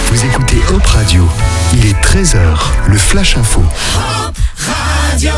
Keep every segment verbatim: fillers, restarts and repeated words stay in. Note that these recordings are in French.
Vous écoutez Hop Radio. Il est treize heures, le Flash Info. Hop Radio.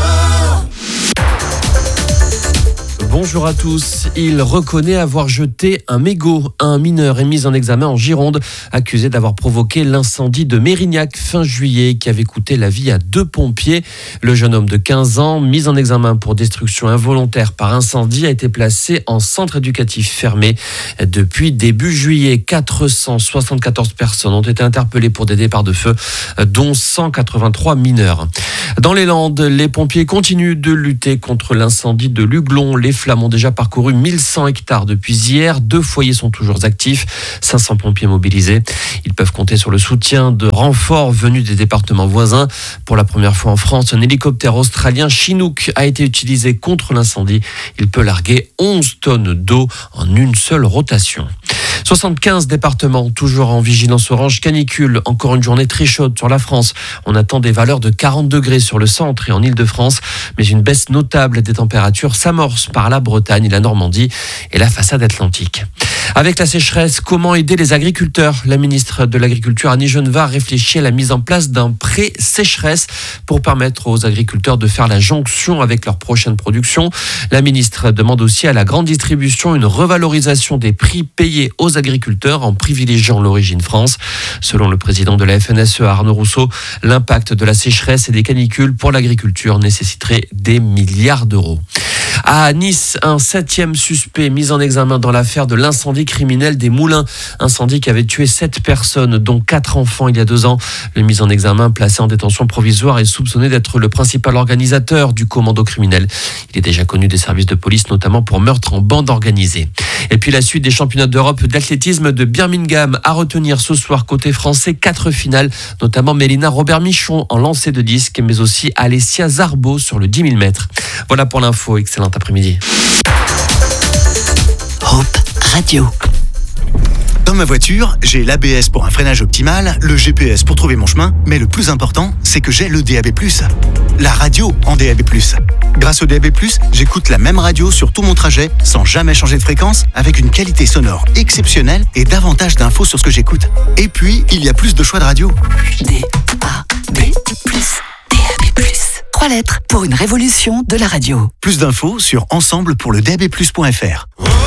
Bonjour à tous. Il reconnaît avoir jeté un mégot. Un mineur est mis en examen en Gironde, accusé d'avoir provoqué l'incendie de Mérignac fin juillet qui avait coûté la vie à deux pompiers. Le jeune homme de quinze ans, mis en examen pour destruction involontaire par incendie, a été placé en centre éducatif fermé. Depuis début juillet, quatre cent soixante-quatorze personnes ont été interpellées pour des départs de feu, dont cent quatre-vingt-trois mineurs. Dans les Landes, les pompiers continuent de lutter contre l'incendie de Luglon. Les flammes ont déjà parcouru mille cent hectares depuis hier. Deux foyers sont toujours actifs, cinq cents pompiers mobilisés. Ils peuvent compter sur le soutien de renforts venus des départements voisins. Pour la première fois en France, un hélicoptère australien Chinook a été utilisé contre l'incendie. Il peut larguer onze tonnes d'eau en une seule rotation. soixante-quinze départements, toujours en vigilance orange canicule. Encore une journée très chaude sur la France. On attend des valeurs de quarante degrés sur le centre et en Île-de-France. Mais une baisse notable des températures s'amorce par la Bretagne, la Normandie et la façade atlantique. Avec la sécheresse, comment aider les agriculteurs ? La ministre de l'Agriculture, Annie Genevard, réfléchit à la mise en place d'un prêt sécheresse pour permettre aux agriculteurs de faire la jonction avec leur prochaine production. La ministre demande aussi à la grande distribution une revalorisation des prix payés aux agriculteurs en privilégiant l'origine France. Selon le président de la F N S E, Arnaud Rousseau, l'impact de la sécheresse et des canicules pour l'agriculture nécessiterait des milliards d'euros. À Nice, un septième suspect mis en examen dans l'affaire de l'incendie criminel des Moulins. Incendie qui avait tué sept personnes, dont quatre enfants il y a deux ans. Le mis en examen, placé en détention provisoire, est soupçonné d'être le principal organisateur du commando criminel. Il est déjà connu des services de police, notamment pour meurtre en bande organisée. Et puis la suite des championnats d'Europe d'athlétisme de Birmingham. À retenir ce soir côté français, quatre finales, notamment Mélina Robert-Michon en lancer de disque, mais aussi Alessia Zarbo sur le dix mille mètres. Voilà pour l'info, excellent après-midi. Hop Radio. Dans ma voiture, j'ai l'A B S pour un freinage optimal, le G P S pour trouver mon chemin, mais le plus important, c'est que j'ai le D A B plus. La radio en D A B plus. Grâce au D A B plus, j'écoute la même radio sur tout mon trajet, sans jamais changer de fréquence, avec une qualité sonore exceptionnelle et davantage d'infos sur ce que j'écoute. Et puis, il y a plus de choix de radio. D A B plus. D A B plus. Trois lettres pour une révolution de la radio. Plus d'infos sur ensemble pour le D A B plus point F R.